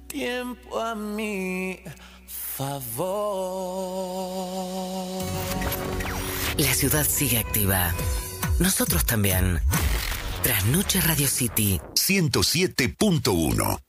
tiempo a mi favor. La ciudad sigue activa. Nosotros también. Trasnoche Radio City 107.1.